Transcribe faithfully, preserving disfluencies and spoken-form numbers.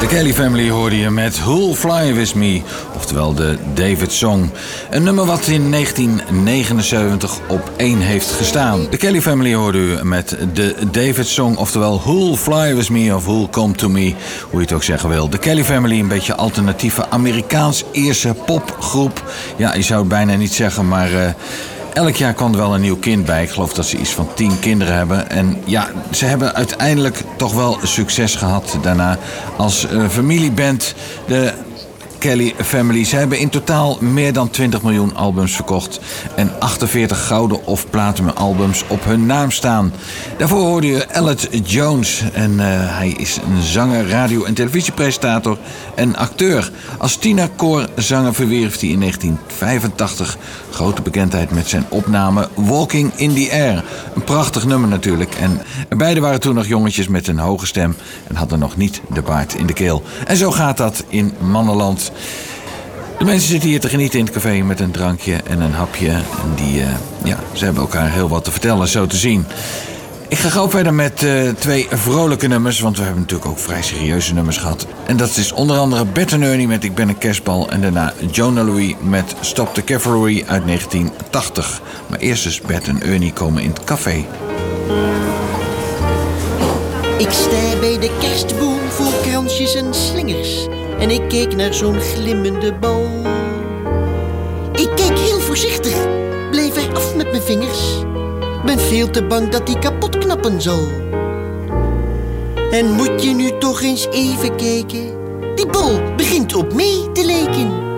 De Kelly Family hoorde je met Who'll Fly With Me, oftewel de David Song. Een nummer wat in negentien negenenzeventig op één heeft gestaan. De Kelly Family hoorde u met de David Song, oftewel Who'll Fly With Me of Who'll Come To Me, hoe je het ook zeggen wil. De Kelly Family, een beetje alternatieve Amerikaans-Ierse popgroep. Ja, je zou het bijna niet zeggen, maar... Uh, Elk jaar kwam er wel een nieuw kind bij. Ik geloof dat ze iets van tien kinderen hebben. En ja, ze hebben uiteindelijk toch wel succes gehad daarna als uh, familieband. De Kelly Family. Ze hebben in totaal meer dan twintig miljoen albums verkocht. En achtenveertig gouden of platinum albums op hun naam staan. Daarvoor hoorde je Elliot Jones. En uh, hij is een zanger, radio- en televisiepresentator en acteur. Als tienerkoorzanger verwierf hij in negentien vijfentachtig grote bekendheid met zijn opname Walking in the Air. Een prachtig nummer natuurlijk. En beide waren toen nog jongetjes met een hoge stem en hadden nog niet de baard in de keel. En zo gaat dat in mannenland. De mensen zitten hier te genieten in het café met een drankje en een hapje. En die, uh, ja, ze hebben elkaar heel wat te vertellen, zo te zien. Ik ga gauw verder met uh, twee vrolijke nummers, want we hebben natuurlijk ook vrij serieuze nummers gehad. En dat is onder andere Bert en Ernie met Ik ben een kerstbal en daarna Jona Louie met Stop the Cavalry uit negentien tachtig. Maar eerst dus Bert en Ernie komen in het café. Ik sta bij de kerstboom voor kransjes en slingers en ik keek naar zo'n glimmende bal. Ik keek heel voorzichtig, bleef er af met mijn vingers. Ben veel te bang dat die kapot knappen zal. En moet je nu toch eens even kijken? Die bal begint op mij te lijken.